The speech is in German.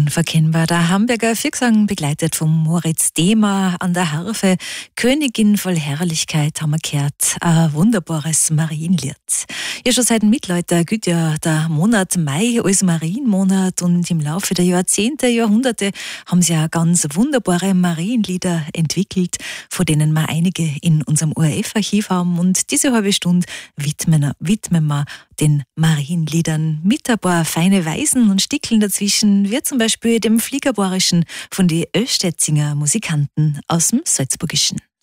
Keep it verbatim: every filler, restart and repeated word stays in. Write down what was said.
Unverkennbar, der Hamburger Viergesang, begleitet von Moritz Dehmer an der Harfe. Königin voll Herrlichkeit haben wir gehört, ein wunderbares Marienlied. Ja, schon seit dem Mittelalter gilt ja der Monat Mai als Marienmonat und im Laufe der Jahrzehnte, Jahrhunderte haben sie ja ganz wunderbare Marienlieder entwickelt, von denen wir einige in unserem O R F-Archiv haben. Und diese halbe Stunde widmen, widmen wir den Marienliedern mit ein paar feine Weisen und Stickeln dazwischen, wie zum Beispiel dem Fliegerbayerischen von den Östetzinger Musikanten aus dem Salzburgischen.